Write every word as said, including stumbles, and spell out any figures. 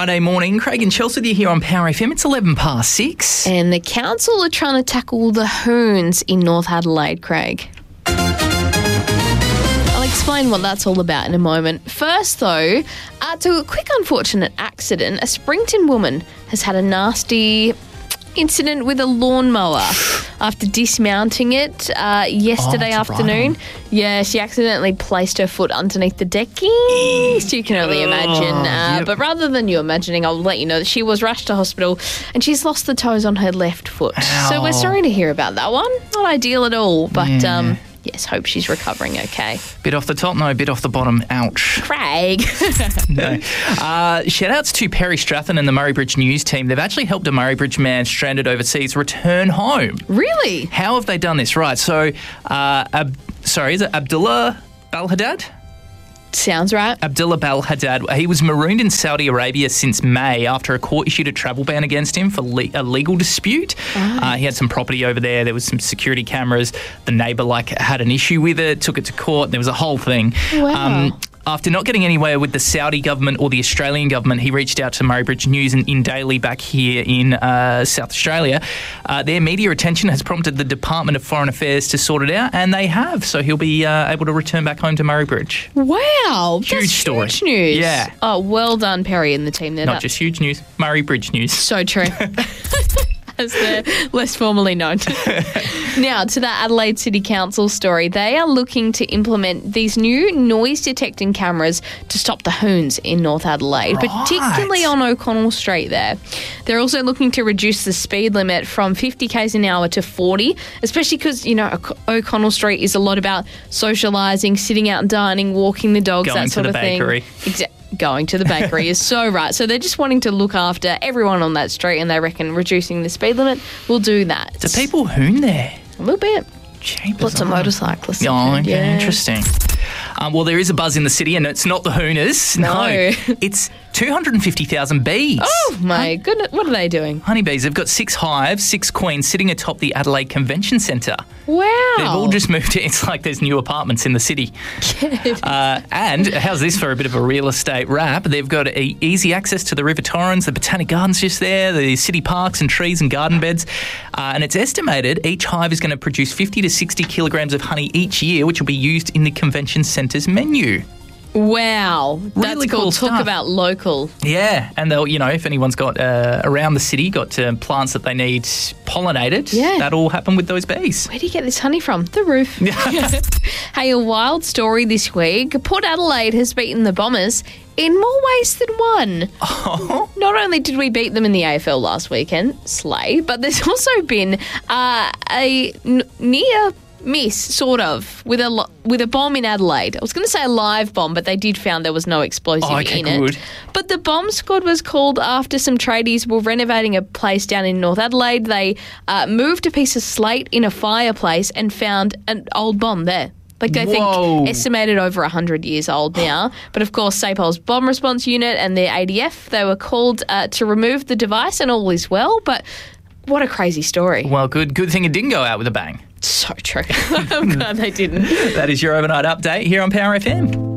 Friday morning. Craig and Chelsea with you here on Power F M. It's eleven past six. And the council are trying to tackle the hoons in North Adelaide, Craig. I'll explain what that's all about in a moment. First, though, uh, to a quick unfortunate accident, a Springton woman has had a nasty incident with a lawnmower after dismounting it uh, yesterday Oh, it's afternoon. right. Yeah, she accidentally placed her foot underneath the decking. So you can only imagine. Uh, yep. But rather than you imagining, I'll let you know that she was rushed to hospital and she's lost the toes on her left foot. So we're Ow. sorry to hear about that one. Not ideal at all, but Yeah. um, yes, hope she's recovering okay. Bit off the top, no, bit off the bottom. Ouch. Craig. No. Uh, shout outs to Perry Stratton and the Murray Bridge News team. They've actually helped a Murray Bridge man stranded overseas return home. Really? How have they done this? Right, so, uh, Ab- sorry, is it Abdullah Balhaddad? Sounds right. Abdullah Balhaddad, he was marooned in Saudi Arabia since May after a court issued a travel ban against him for le- a legal dispute. Oh. Uh, he had some property over there. There was some security cameras. The neighbour like had an issue with it, took it to court. There was a whole thing. Wow. After not getting anywhere with the Saudi government or the Australian government, he reached out to Murray Bridge News and in Daily back here in uh, South Australia. Uh, their media attention has prompted the Department of Foreign Affairs to sort it out, and they have. So he'll be uh, able to return back home to Murray Bridge. Wow. Huge that's story. Huge news. Yeah. Oh, well done, Perry and the team there. Not That- just huge news, Murray Bridge News. So true. As they're less formally known. Now, to the Adelaide City Council story. They are looking to implement these new noise-detecting cameras to stop the hoons in North Adelaide, Right. particularly on O'Connell Street there. They're also looking to reduce the speed limit from fifty kays an hour to forty, especially because, you know, O'C- O'Connell Street is a lot about socialising, sitting out and dining, walking the dogs, Going that to sort the of thing. bakery. Exactly. Going to the bakery is so right. So they're just wanting to look after everyone on that street, and they reckon reducing the speed limit will do that. Do people hoon there? A little bit. Jeepers, Lots of oh. motorcyclists. Oh, okay, Yeah. interesting. Um, well, there is a buzz in the city, and it's not the Hooners. No. It's two hundred fifty thousand bees. Oh, my goodness. What are they doing? Honeybees. They've got six hives, six queens sitting atop the Adelaide Convention Centre. Wow. They've all just moved. It's like there's new apartments in the city. Uh, and how's this for a bit of a real estate wrap? They've got a, easy access to the River Torrens, the Botanic Gardens just there, the city parks and trees and garden beds. Uh, and it's estimated each hive is going to produce fifty to sixty kilograms of honey each year, which will be used in the convention centre's menu. Wow. That's Really cool. cool Talk stuff. about local. Yeah, and they'll, you know, if anyone's got uh, around the city got uh, plants that they need pollinated, Yeah. that'll happen with those bees. Where do you get this honey from? The roof. Hey, a wild story this week. Port Adelaide has beaten the Bombers in more ways than one. Oh. Not only did we beat them in the A F L last weekend, slay, but there's also been uh, a n- near miss, sort of, with a lo- with a bomb in Adelaide. I was going to say a live bomb, but they did found there was no explosive Oh, okay, in good. it. But the bomb squad was called after some tradies were renovating a place down in North Adelaide. They uh, moved a piece of slate in a fireplace and found an old bomb there. Like, they Whoa. think estimated over one hundred years old now. But, of course, SAPOL's Bomb Response Unit and the A D F, they were called uh, to remove the device, and all is well. But what a crazy story. Well, good good thing it didn't go out with a bang. So true. I'm glad they didn't. That is your overnight update here on Power F M.